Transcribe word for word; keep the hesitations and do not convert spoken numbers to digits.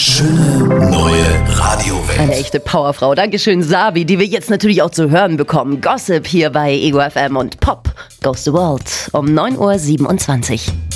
Schöne neue Radiowelt. Eine echte Powerfrau. Dankeschön, Sabi, die wir jetzt natürlich auch zu hören bekommen. Gossip hier bei Ego F M und Pop Goes the World um neun Uhr siebenundzwanzig.